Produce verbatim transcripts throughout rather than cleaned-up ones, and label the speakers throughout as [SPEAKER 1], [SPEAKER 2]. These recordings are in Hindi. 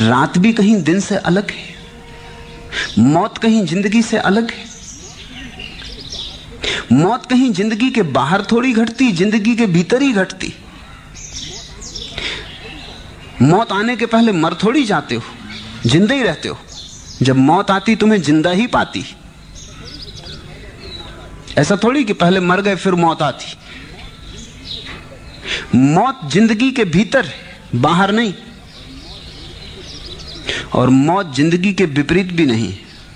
[SPEAKER 1] रात भी कहीं दिन से अलग है, मौत कहीं जिंदगी से अलग है। मौत कहीं जिंदगी के बाहर थोड़ी घटती, जिंदगी के भीतर ही घटती। मौत आने के पहले मर थोड़ी जाते हो, जिंदा ही रहते हो। जब मौत आती तुम्हें जिंदा ही पाती। ऐसा थोड़ी कि पहले मर गए फिर मौत आती। मौत जिंदगी के भीतर है, बाहर नहीं। और मौत जिंदगी के विपरीत भी नहीं,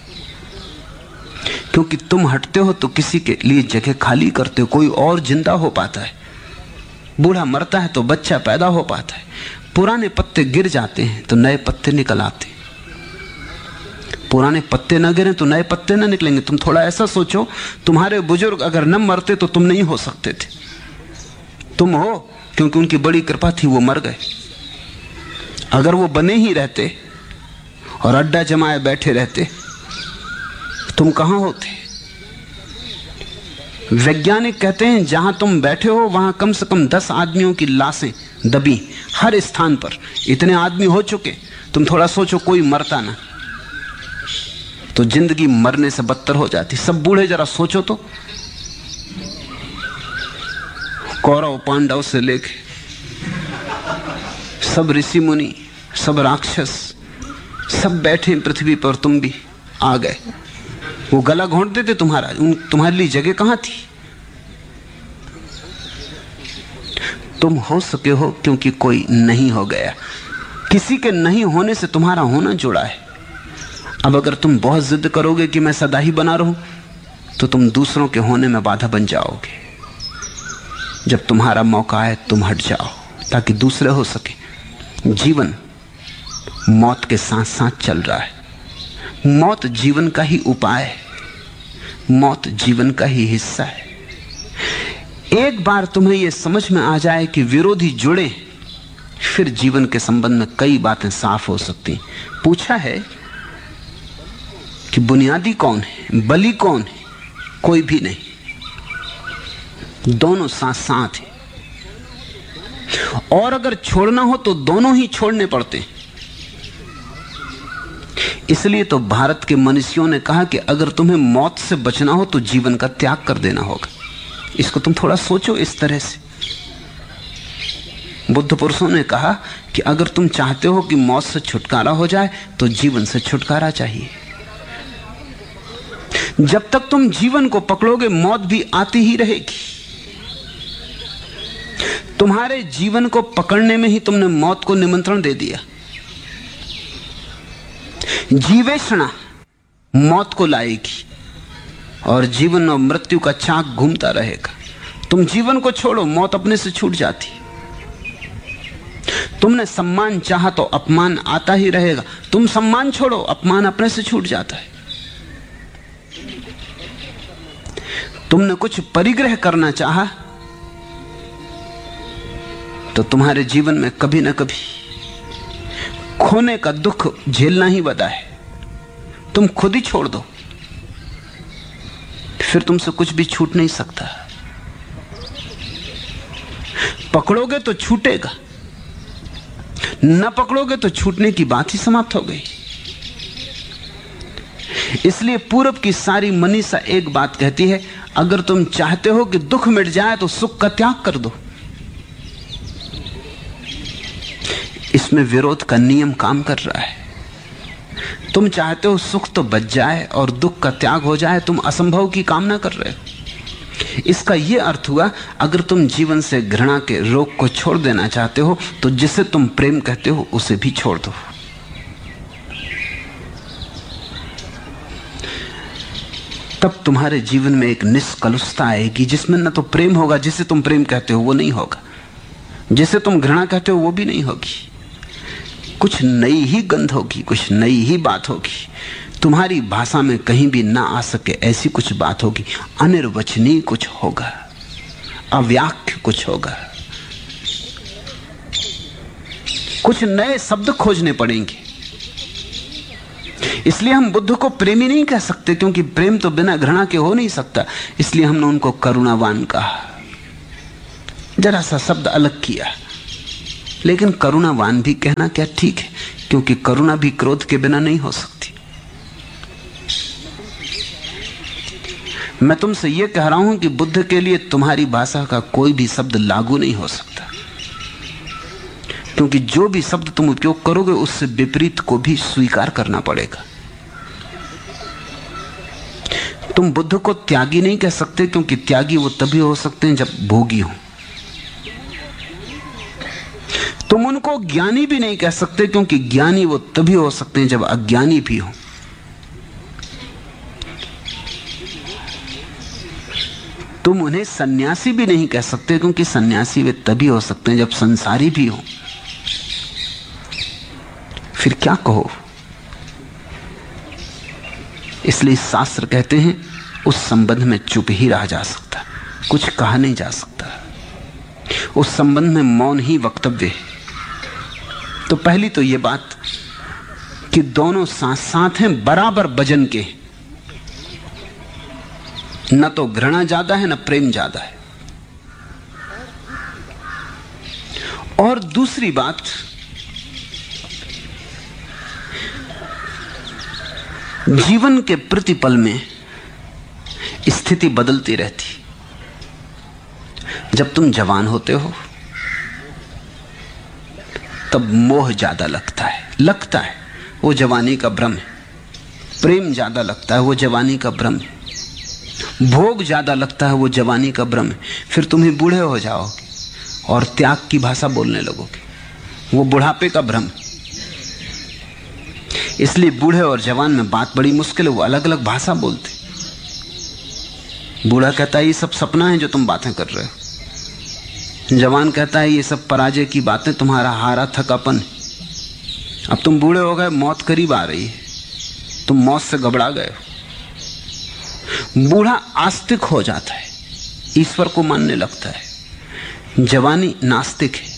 [SPEAKER 1] क्योंकि तुम हटते हो तो किसी के लिए जगह खाली करते हो, कोई और जिंदा हो पाता है। बूढ़ा मरता है तो बच्चा पैदा हो पाता है। पुराने पत्ते गिर जाते हैं तो नए पत्ते निकल आते हैं। पुराने पत्ते न गिरे तो नए पत्ते न निकलेंगे। तुम थोड़ा ऐसा सोचो, तुम्हारे बुजुर्ग अगर न मरते तो तुम नहीं हो सकते थे। तुम हो क्योंकि उनकी बड़ी कृपा थी, वो मर गए। अगर वो बने ही रहते और अड्डा जमाए बैठे रहते, तुम कहां होते? वैज्ञानिक कहते हैं जहां तुम बैठे हो वहां कम से कम दस आदमियों की लाशें दबी, हर स्थान पर। इतने आदमी हो चुके। तुम थोड़ा सोचो, कोई मरता ना तो जिंदगी मरने से बदतर हो जाती। सब बूढ़े जरा सोचो तो, कौरव पांडव से लेके सब ऋषि मुनि, सब राक्षस, सब बैठे पृथ्वी पर, तुम भी आ गए। वो गला घोंट देते तुम्हारा, उन तुम्हारे लिए जगह कहां थी? तुम हो सके हो क्योंकि कोई नहीं हो गया। किसी के नहीं होने से तुम्हारा होना जुड़ा है। अब अगर तुम बहुत जिद करोगे कि मैं सदा ही बना रहूं, तो तुम दूसरों के होने में बाधा बन जाओगे। जब तुम्हारा मौका आए तुम हट जाओ ताकि दूसरे हो सके। जीवन मौत के साथ साथ चल रहा है। मौत जीवन का ही उपाय है, मौत जीवन का ही हिस्सा है। एक बार तुम्हें यह समझ में आ जाए कि विरोधी जुड़े, फिर जीवन के संबंध में कई बातें साफ हो सकती। पूछा है कि बुनियादी कौन है, बली कौन है? कोई भी नहीं, दोनों साथ साथ हैं। और अगर छोड़ना हो तो दोनों ही छोड़ने पड़ते हैं। इसलिए तो भारत के मनीषियों ने कहा कि अगर तुम्हें मौत से बचना हो तो जीवन का त्याग कर देना होगा। इसको तुम थोड़ा सोचो इस तरह से। बुद्ध पुरुषों ने कहा कि अगर तुम चाहते हो कि मौत से छुटकारा हो जाए तो जीवन से छुटकारा चाहिए। जब तक तुम जीवन को पकड़ोगे मौत भी आती ही रहेगी। तुम्हारे जीवन को पकड़ने में ही तुमने मौत को निमंत्रण दे दिया। जीवेषणा मौत को लाएगी और जीवन और मृत्यु का चाक घूमता रहेगा। तुम जीवन को छोड़ो, मौत अपने से छूट जाती। तुमने सम्मान चाहा तो अपमान आता ही रहेगा। तुम सम्मान छोड़ो, अपमान अपने से छूट जाता है। तुमने कुछ परिग्रह करना चाहा तो तुम्हारे जीवन में कभी ना कभी खोने का दुख झेलना ही बदा है। तुम खुद ही छोड़ दो, फिर तुमसे कुछ भी छूट नहीं सकता। पकड़ोगे तो छूटेगा, न पकड़ोगे तो छूटने की बात ही समाप्त हो गई। इसलिए पूरब की सारी मनीषा एक बात कहती है, अगर तुम चाहते हो कि दुख मिट जाए तो सुख का त्याग कर दो। इसमें विरोध का नियम काम कर रहा है। तुम चाहते हो सुख तो बच जाए और दुख का त्याग हो जाए, तुम असंभव की कामना कर रहे हो। इसका यह अर्थ हुआ, अगर तुम जीवन से घृणा के रोग को छोड़ देना चाहते हो तो जिसे तुम प्रेम कहते हो उसे भी छोड़ दो। तब तुम्हारे जीवन में एक निष्कलुषता आएगी जिसमें न तो प्रेम होगा, जिसे तुम प्रेम कहते हो वो नहीं होगा, जिसे तुम घृणा कहते हो वो भी नहीं होगी। कुछ नई ही गंध होगी, कुछ नई ही बात होगी। तुम्हारी भाषा में कहीं भी ना आ सके ऐसी कुछ बात होगी। अनिर्वचनीय कुछ होगा, अव्याख्य कुछ होगा। कुछ नए शब्द खोजने पड़ेंगे। इसलिए हम बुद्ध को प्रेमी नहीं कह सकते, क्योंकि प्रेम तो बिना घृणा के हो नहीं सकता। इसलिए हमने उनको करुणावान कहा, जरा सा शब्द अलग किया। लेकिन करुणावान भी कहना क्या ठीक है, क्योंकि करुणा भी क्रोध के बिना नहीं हो सकती। मैं तुमसे यह कह रहा हूं कि बुद्ध के लिए तुम्हारी भाषा का कोई भी शब्द लागू नहीं हो सकता, क्योंकि जो भी शब्द तुम उपयोग करोगे उससे विपरीत को भी स्वीकार करना पड़ेगा। तुम बुद्ध को त्यागी नहीं कह सकते, क्योंकि त्यागी वो तभी हो सकते हैं जब भोगी हो। तुम उनको ज्ञानी भी नहीं कह सकते, क्योंकि ज्ञानी वो तभी हो सकते हैं जब अज्ञानी भी हो। तुम उन्हें सन्यासी भी नहीं कह सकते, क्योंकि सन्यासी वे तभी हो सकते हैं जब संसारी भी हो। फिर क्या कहो? इसलिए शास्त्र कहते हैं उस संबंध में चुप ही रहा जा सकता, कुछ कहा नहीं जा सकता। उस संबंध में मौन ही वक्तव्य है। तो पहली तो ये बात कि दोनों साथ साथ हैं, बराबर वजन के। न तो घृणा ज्यादा है न प्रेम ज्यादा है। और दूसरी बात, जीवन के प्रतिपल में स्थिति बदलती रहती। जब तुम जवान होते हो तब मोह ज्यादा लगता है लगता है वो जवानी का भ्रम है। प्रेम ज्यादा लगता है, वो जवानी का भ्रम है। भोग ज्यादा लगता है, वो जवानी का भ्रम है। फिर तुम ही बूढ़े हो जाओगे और त्याग की भाषा बोलने लगोगे, वो बुढ़ापे का भ्रम। इसलिए बूढ़े और जवान में बात बड़ी मुश्किल है, वो अलग अलग भाषा बोलते। बूढ़ा कहता है ये सब सपना है जो तुम बातें कर रहे हो। जवान कहता है ये सब पराजय की बातें, तुम्हारा हारा थकापन। अब तुम बूढ़े हो गए, मौत करीब आ रही है, तुम मौत से घबरा गए हो। बूढ़ा आस्तिक हो जाता है, ईश्वर को मानने लगता है। जवानी नास्तिक है।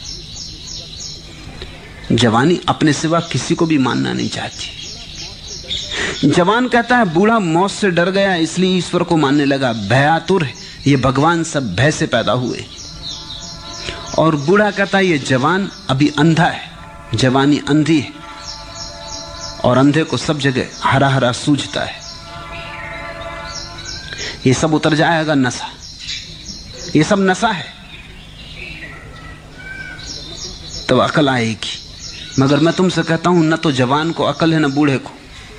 [SPEAKER 1] जवानी अपने सिवा किसी को भी मानना नहीं चाहती। जवान कहता है बूढ़ा मौत से डर गया इसलिए ईश्वर को मानने लगा, भयातुर है, ये भगवान सब भय से पैदा हुए। और बूढ़ा कहता है ये जवान अभी अंधा है, जवानी अंधी है, और अंधे को सब जगह हरा हरा सूझता है। ये सब उतर जाएगा नशा, ये सब नशा है, तब अकल आएगी। मगर मैं तुमसे कहता हूं न तो जवान को अकल है न बूढ़े को।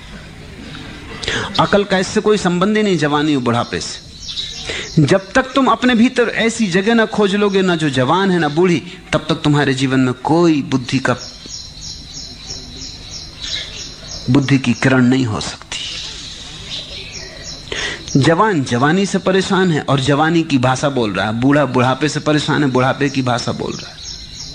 [SPEAKER 1] अकल का इससे कोई संबंध ही नहीं, जवानी और बुढ़ापे से। जब तक तुम अपने भीतर ऐसी जगह न खोज लोगे, न जो जवान है न बूढ़ी, तब तक तुम्हारे जीवन में कोई बुद्धि का बुद्धि की किरण नहीं हो सकती। जवान जवानी से परेशान है और जवानी की भाषा बोल रहा है, बूढ़ा बुढ़ापे से परेशान है, बुढ़ापे की भाषा बोल रहा है।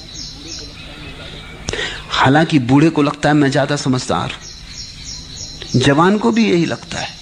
[SPEAKER 1] हालांकि बूढ़े को लगता है मैं ज्यादा समझदार हूं, जवान को भी यही लगता है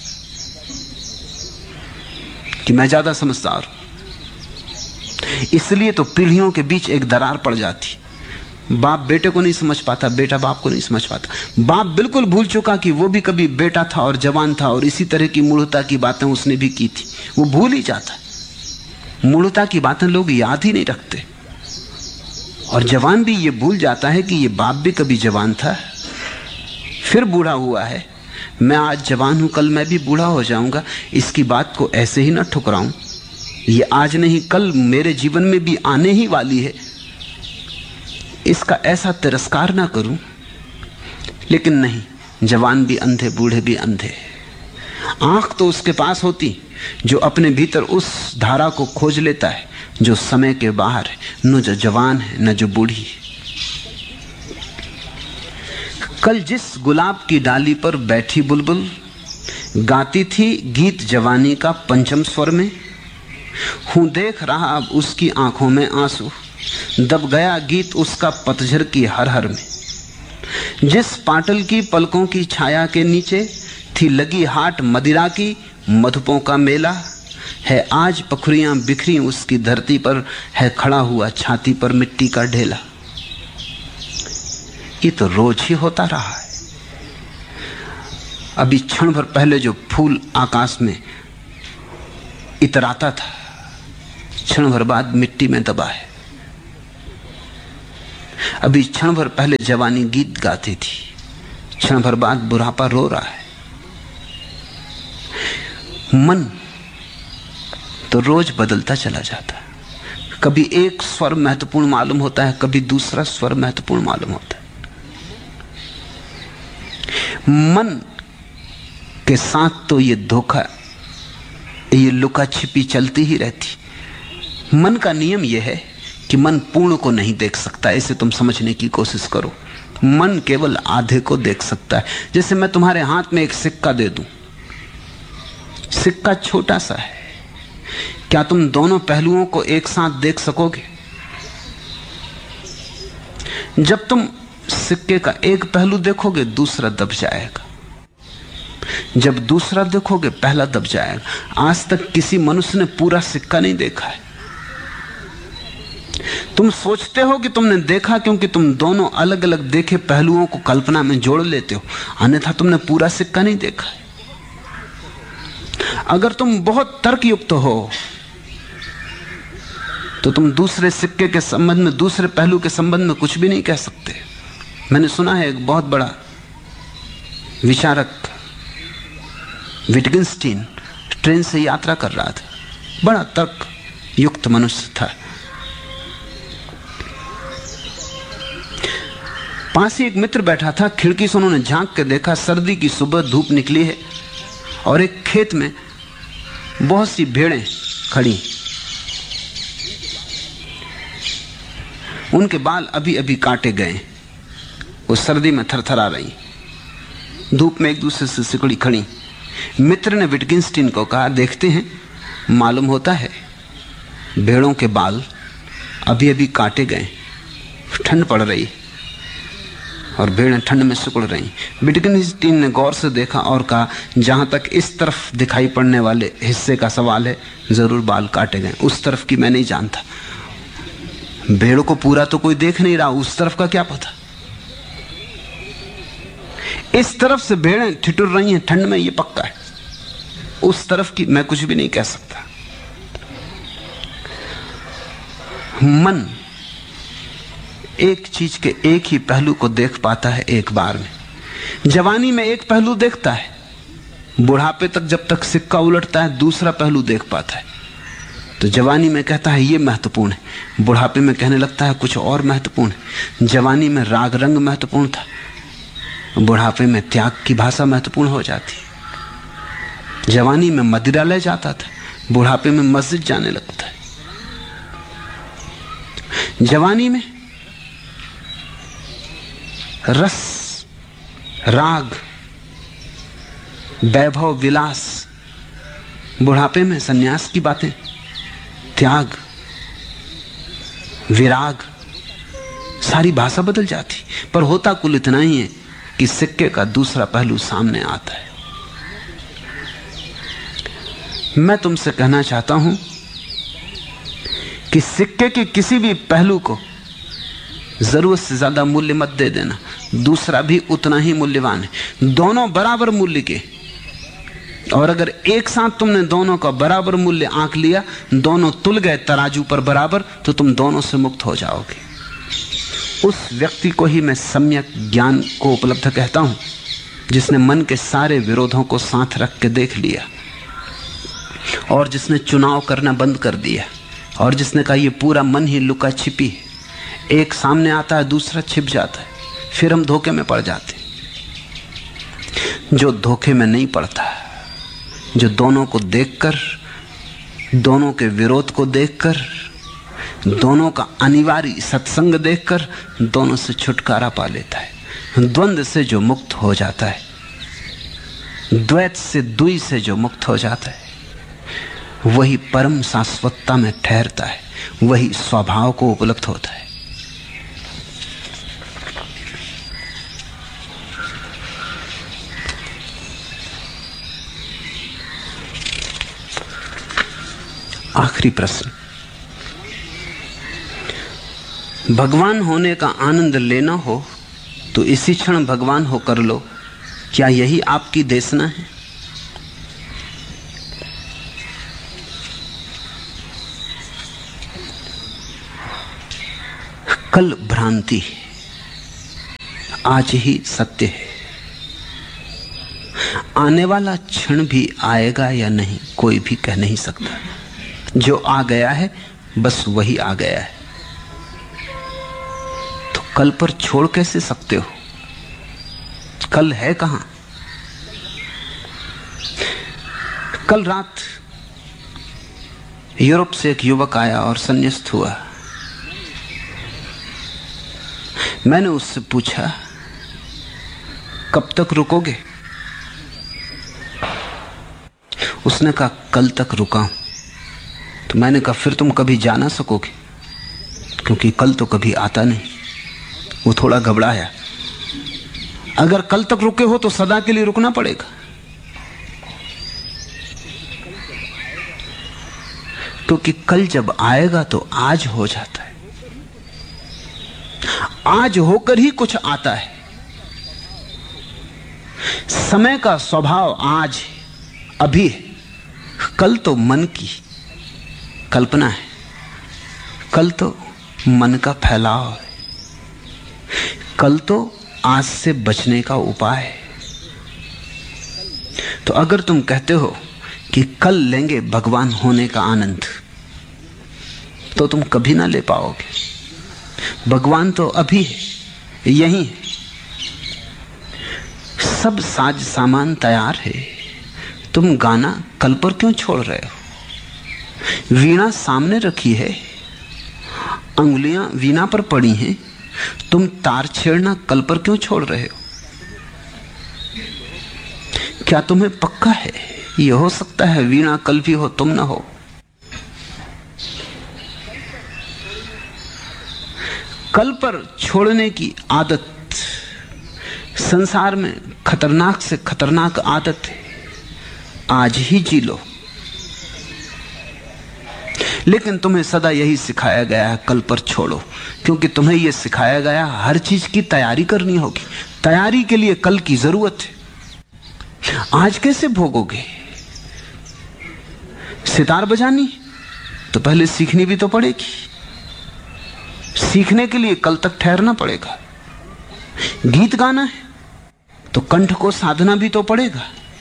[SPEAKER 1] कि मैं ज्यादा समझदार हूं। इसलिए तो पीढ़ियों के बीच एक दरार पड़ जाती। बाप बेटे को नहीं समझ पाता, बेटा बाप को नहीं समझ पाता। बाप बिल्कुल भूल चुका कि वो भी कभी बेटा था और जवान था, और इसी तरह की मूढ़ता की बातें उसने भी की थी। वो भूल ही जाता। मूढ़ता की बातें लोग याद ही नहीं रखते। और जवान भी ये भूल जाता है कि ये बाप भी कभी जवान था, फिर बूढ़ा हुआ है। मैं आज जवान हूं, कल मैं भी बूढ़ा हो जाऊंगा। इसकी बात को ऐसे ही ना ठुकराऊं। ये आज नहीं कल मेरे जीवन में भी आने ही वाली है, इसका ऐसा तिरस्कार ना करूं। लेकिन नहीं, जवान भी अंधे, बूढ़े भी अंधे। आंख तो उसके पास होती जो अपने भीतर उस धारा को खोज लेता है जो समय के बाहर है, न जो जवान है न जो बूढ़ी है। कल जिस गुलाब की डाली पर बैठी बुलबुल गाती थी गीत जवानी का पंचम स्वर में, हूं देख रहा अब उसकी आंखों में आंसू, दब गया गीत उसका पतझर की हर हर में। जिस पाटल की पलकों की छाया के नीचे थी लगी हाट मदिरा की, मधुपों का मेला है आज पखुरियां बिखरी उसकी धरती पर, है खड़ा हुआ छाती पर मिट्टी का ढेला। ये तो रोज ही होता रहा है। अभी क्षण भर पहले जो फूल आकाश में इतराता था, क्षण भर बाद मिट्टी में दबा है। अभी क्षण भर पहले जवानी गीत गाती थी, क्षण भर बाद बुढ़ापा रो रहा है। मन तो रोज बदलता चला जाता है। कभी एक स्वर महत्वपूर्ण मालूम होता है, कभी दूसरा स्वर महत्वपूर्ण मालूम होता है। मन के साथ तो ये धोखा, ये लुका छिपी चलती ही रहती। मन का नियम यह है कि मन पूर्ण को नहीं देख सकता। इसे तुम समझने की कोशिश करो। मन केवल आधे को देख सकता है। जैसे मैं तुम्हारे हाथ में एक सिक्का दे दूं, सिक्का छोटा सा है, क्या तुम दोनों पहलुओं को एक साथ देख सकोगे? जब तुम सिक्के का एक पहलू देखोगे, दूसरा दब जाएगा। जब दूसरा देखोगे, पहला दब जाएगा। आज तक किसी मनुष्य ने पूरा सिक्का नहीं देखा है। तुम सोचते हो कि तुमने देखा, क्योंकि तुम दोनों अलग अलग देखे पहलुओं को कल्पना में जोड़ लेते हो, अन्यथा तुमने पूरा सिक्का नहीं देखा है। अगर तुम बहुत तर्कयुक्त हो तो तुम दूसरे सिक्के के संबंध में, दूसरे पहलू के संबंध में कुछ भी नहीं कह सकते। मैंने सुना है एक बहुत बड़ा विचारक विटगेंस्टीन ट्रेन से यात्रा कर रहा था, बड़ा तर्क युक्त मनुष्य था। पास ही एक मित्र बैठा था। खिड़की से उन्होंने झांक के देखा, सर्दी की सुबह धूप निकली है और एक खेत में बहुत सी भेड़ें खड़ी, उनके बाल अभी अभी काटे गए, वो सर्दी में थरथरा रही, धूप में एक दूसरे से सिकुड़ी खड़ी। मित्र ने विटगेंस्टीन को कहा, देखते हैं, मालूम होता है भेड़ों के बाल अभी अभी काटे गए, ठंड पड़ रही और भेड़ें ठंड में सिकुड़ रही। विटगेंस्टीन ने गौर से देखा और कहा, जहां तक इस तरफ दिखाई पड़ने वाले हिस्से का सवाल है, जरूर बाल काटे गए। उस तरफ की मैं नहीं जानता। भेड़ों को पूरा तो कोई देख नहीं रहा, उस तरफ का क्या पता। इस तरफ से भेड़ें ठिठुर रही हैं ठंड में, ये पक्का है। उस तरफ की मैं कुछ भी नहीं कह सकता। मन एक चीज के एक ही पहलू को देख पाता है एक बार में। जवानी में एक पहलू देखता है, बुढ़ापे तक जब तक सिक्का उलटता है दूसरा पहलू देख पाता है। तो जवानी में कहता है ये महत्वपूर्ण है, बुढ़ापे में कहने लगता है कुछ और महत्वपूर्ण है। जवानी में राग रंग महत्वपूर्ण था, बुढ़ापे में त्याग की भाषा महत्वपूर्ण हो जाती। जवानी में मदिरालय जाता था, बुढ़ापे में मस्जिद जाने लगता है। जवानी में रस, राग, वैभव, विलास, बुढ़ापे में सन्यास की बातें, त्याग, विराग, सारी भाषा बदल जाती। पर होता कुल इतना ही है कि सिक्के का दूसरा पहलू सामने आता है। मैं तुमसे कहना चाहता हूं कि सिक्के के किसी भी पहलू को जरूरत से ज्यादा मूल्य मत दे देना, दूसरा भी उतना ही मूल्यवान है। दोनों बराबर मूल्य के, और अगर एक साथ तुमने दोनों का बराबर मूल्य आंक लिया, दोनों तुल गए तराजू पर बराबर, तो तुम दोनों से मुक्त हो जाओगे। उस व्यक्ति को ही मैं सम्यक ज्ञान को उपलब्ध कहता हूं, जिसने मन के सारे विरोधों को साथ रख के देख लिया, और जिसने चुनाव करना बंद कर दिया, और जिसने कहा ये पूरा मन ही लुका छिपी है, एक सामने आता है दूसरा छिप जाता है, फिर हम धोखे में पड़ जाते। जो धोखे में नहीं पड़ता, जो दोनों को देखकर, दोनों के विरोध को देखकर, दोनों का अनिवार्य सत्संग देखकर दोनों से छुटकारा पा लेता है। द्वंद्व से जो मुक्त हो जाता है, द्वैत से, द्वि से जो मुक्त हो जाता है, वही परम शाश्वतता में ठहरता है, वही स्वभाव को उपलब्ध होता है। आखिरी प्रश्न, भगवान होने का आनंद लेना हो तो इसी क्षण भगवान हो कर लो, क्या यही आपकी देशना है? कल भ्रांति है, आज ही सत्य है। आने वाला क्षण भी आएगा या नहीं कोई भी कह नहीं सकता। जो आ गया है बस वही आ गया है। तो कल पर छोड़ कैसे सकते हो? कल है कहां? कल रात यूरोप से एक युवक आया और संन्यास्त हुआ। मैंने उससे पूछा, कब तक रुकोगे? उसने कहा, कल तक रुका हूं। तो मैंने कहा, फिर तुम कभी जा ना सकोगे, क्योंकि कल तो कभी आता नहीं। वो थोड़ा घबराया। अगर कल तक रुके हो तो सदा के लिए रुकना पड़ेगा। क्योंकि कल जब आएगा तो आज हो जाता है। आज होकर ही कुछ आता है। समय का स्वभाव आज अभी है। कल तो मन की कल्पना है, कल तो मन का फैलाव है, कल तो आज से बचने का उपाय है। तो अगर तुम कहते हो कि कल लेंगे भगवान होने का आनंद, तो तुम कभी ना ले पाओगे। भगवान तो अभी है, यही है। सब साज सामान तैयार है, तुम गाना कल पर क्यों छोड़ रहे हो? वीणा सामने रखी है, अंगुलियां वीणा पर पड़ी हैं, तुम तार छेड़ना कल पर क्यों छोड़ रहे हो? क्या तुम्हें पक्का है यह हो सकता है वीणा कल भी हो, तुम ना हो? कल पर छोड़ने की आदत संसार में खतरनाक से खतरनाक आदत है। आज ही जी लो। लेकिन तुम्हें सदा यही सिखाया गया है, कल पर छोड़ो, क्योंकि तुम्हें यह सिखाया गया हर चीज की तैयारी करनी होगी। तैयारी के लिए कल की जरूरत है। आज कैसे भोगोगे? सितार बजानी तो पहले सीखनी भी तो पड़ेगी। सीखने के लिए कल तक ठहरना पड़ेगा। गीत गाना है तो कंठ को साधना भी तो पड़ेगा।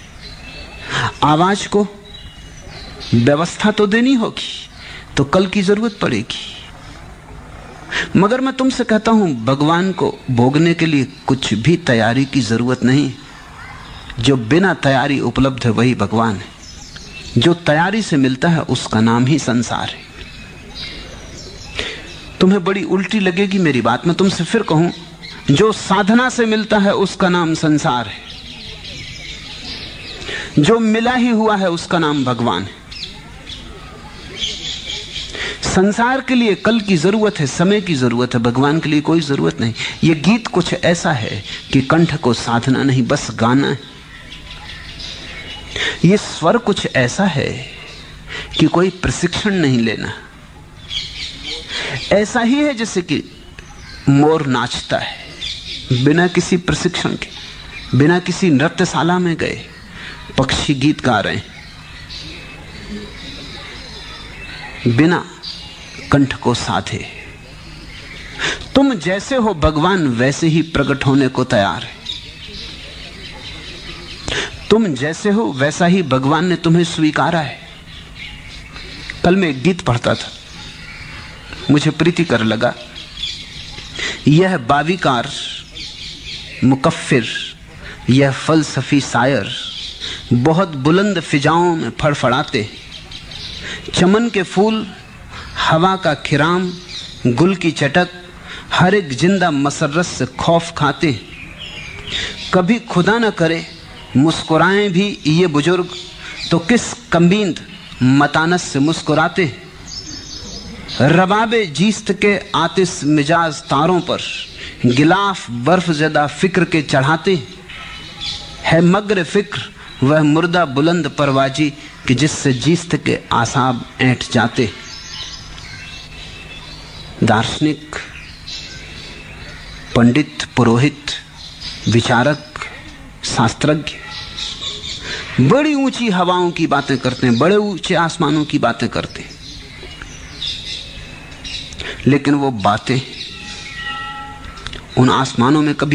[SPEAKER 1] आवाज को व्यवस्था तो देनी होगी, तो कल की जरूरत पड़ेगी। मगर मैं तुमसे कहता हूं, भगवान को भोगने के लिए कुछ भी तैयारी की जरूरत नहीं। जो बिना तैयारी उपलब्ध है वही भगवान है। जो तैयारी से मिलता है उसका नाम ही संसार है। तुम्हें बड़ी उल्टी लगेगी मेरी बात, मैं तुमसे फिर कहूं, जो साधना से मिलता है उसका नाम संसार है। जो मिला ही हुआ है उसका नाम भगवान है। संसार के लिए कल की जरूरत है, समय की जरूरत है, भगवान के लिए कोई जरूरत नहीं। यह गीत कुछ ऐसा है कि कंठ को साधना नहीं, बस गाना है। यह स्वर कुछ ऐसा है कि कोई प्रशिक्षण नहीं लेना। ऐसा ही है जैसे कि मोर नाचता है बिना किसी प्रशिक्षण के, बिना किसी नृत्यशाला में गए। पक्षी गीत गा रहे हैं बिना कंठ को साधे। तुम जैसे हो भगवान वैसे ही प्रकट होने को तैयार है। तुम जैसे हो वैसा ही भगवान ने तुम्हें स्वीकारा है। कल मैं एक गीत पढ़ता था, मुझे प्रीतिकर लगा। यह बावीकार मुकफ्फिर, यह फलसफी शायर बहुत बुलंद फिजाओं में फड़फड़ाते। चमन के फूल, हवा का खिराम, गुल की चटक, हर एक जिंदा मसरत से खौफ खाते। कभी खुदा न करे मुस्कुराएं भी ये बुजुर्ग, तो किस कम्बींद मतानस से मुस्कुराते। रबाबे जीस्त के आतिश मिजाज तारों पर गिलाफ बर्फ ज़दा फिक्र के चढ़ाते। है मगर फिक्र वह मुर्दा बुलंद परवाजी कि जिससे जीस्त के आसाब ऐंठ जाते। दार्शनिक, पंडित, पुरोहित, विचारक, शास्त्रज्ञ बड़ी ऊंची हवाओं की बातें करते हैं, बड़े ऊंचे आसमानों की बातें करते हैं, लेकिन वो बातें उन आसमानों में कभी